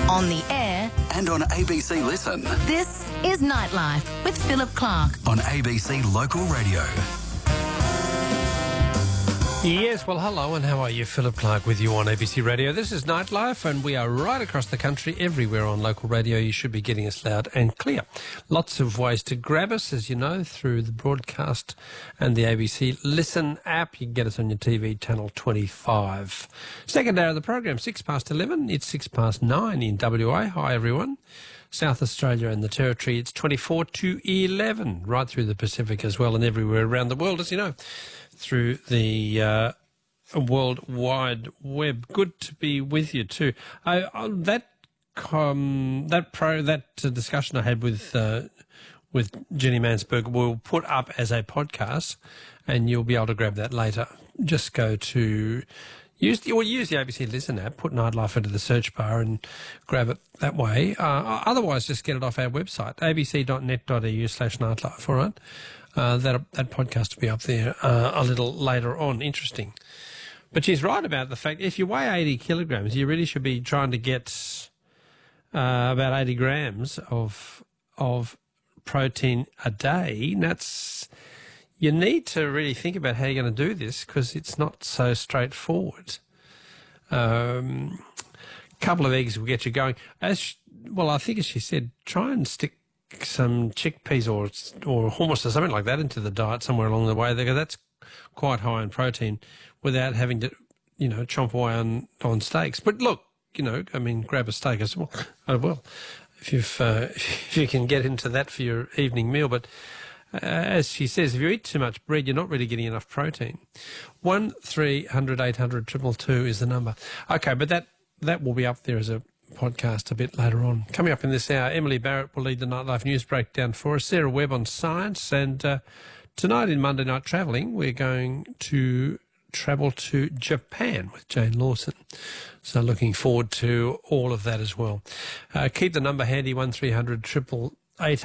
On the air and on ABC Listen. This is Nightlife with Philip Clark on ABC Local Radio. Yes, well, hello and how are you? Philip Clark with you on ABC Radio. This is Nightlife and we are right across the country, everywhere on local radio. You should be getting us loud and clear. Lots of ways to grab us, as you know, through the broadcast and the ABC Listen app. You can get us on your TV, channel 25. Second hour of the program, 11:06. It's 9:06 in WA. Hi, everyone. South Australia and the Territory, it's 11:24, right through the Pacific as well and everywhere around the world, as you know, through the World Wide Web. Good to be with you too. That discussion I had with Jenny Mansberg will put up as a podcast, and you'll be able to grab that later. Just go to use the ABC Listen app, put Nightlife into the search bar and grab it that way. Otherwise, just get it off our website, abc.net.au/nightlife, all right? That podcast will be up there a little later on. Interesting. But she's right about the fact if you weigh 80 kilograms, you really should be trying to get about 80 grams of protein a day. And you need to really think about how you're going to do this because it's not so straightforward. Couple of eggs will get you going. I think as she said, try and stick some chickpeas or hummus or something like that into the diet somewhere along the way. That's quite high in protein without having to, chomp away on steaks. But look, grab a steak as well. Oh, well, if you can get into that for your evening meal. But as she says, if you eat too much bread, you're not really getting enough protein. 1300 800 222 is the number. Okay, but that will be up there as a podcast a bit later on. Coming up in this hour, Emily Barrett will lead the Nightlife News Breakdown for us, Sarah Webb on science, and tonight in Monday Night Travelling, we're going to travel to Japan with Jane Lawson. So looking forward to all of that as well. Keep the number handy, 1300 800